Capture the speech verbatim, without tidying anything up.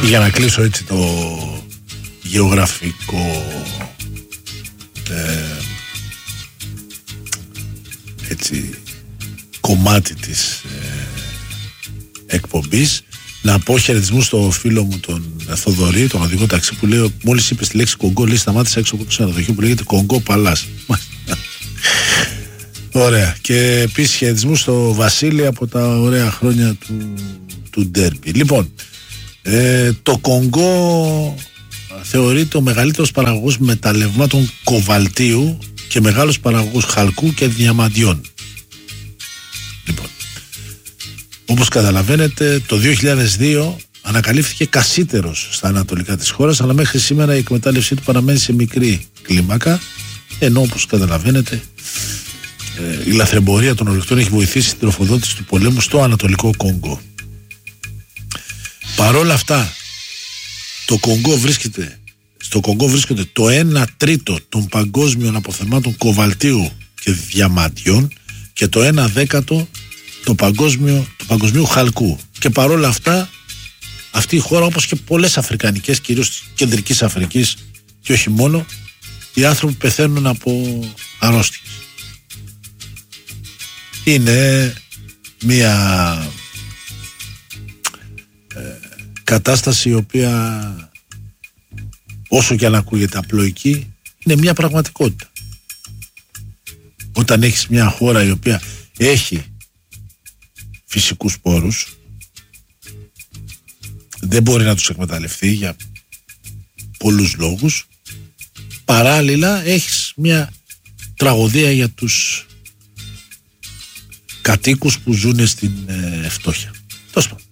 Για να κλείσω έτσι το γεωγραφικό ε, έτσι κομμάτι της ε, εκπομπής, να πω χαιρετισμού στο φίλο μου τον Θοδωρή, τον οδηγό ταξί, που λέει, μόλις είπε τη λέξη Κονγκό, λέει σταμάτησε έξω από το ξενοδοχείο που λέγεται Κονγκό Παλάς. Ωραία. Και επίσης χαιρετισμού στο Βασίλη από τα ωραία χρόνια του, του ντέρμπι. Λοιπόν, ε, το Κονγκό θεωρείται ο μεγαλύτερος παραγωγός μεταλλευμάτων κοβαλτίου και μεγάλος παραγωγός χαλκού και διαμαντιών. Λοιπόν, όπως καταλαβαίνετε, το δύο χιλιάδες δύο ανακαλύφθηκε κασίτερος στα ανατολικά της χώρας, αλλά μέχρι σήμερα η εκμετάλλευσή του παραμένει σε μικρή κλίμακα, ενώ όπως καταλαβαίνετε ε, η λαθρεμπορία των ορεικτών έχει βοηθήσει την τροφοδότηση του πολέμου στο Ανατολικό Κονγκό. Παρόλα αυτά, το Κονγκό βρίσκεται, στο Κονγκό βρίσκεται το ένα τρίτο των παγκόσμιων αποθεμάτων κοβαλτίου και διαμάντιων και το ένα δέκατο το παγκόσμιο, του παγκοσμίου χαλκού. Και παρόλα αυτά, αυτή η χώρα, όπως και πολλές αφρικανικές, κυρίως της κεντρικής Αφρικής και όχι μόνο, οι άνθρωποι πεθαίνουν από αρρώστιες. Είναι μια ε, κατάσταση η οποία, όσο και αν ακούγεται απλοϊκή, είναι μια πραγματικότητα. Όταν έχεις μια χώρα η οποία έχει φυσικούς πόρους, δεν μπορεί να τους εκμεταλλευτεί για πολλούς λόγους, παράλληλα έχεις μια τραγωδία για τους κατοίκους που ζουν στην ε, φτώχεια. Τόσο.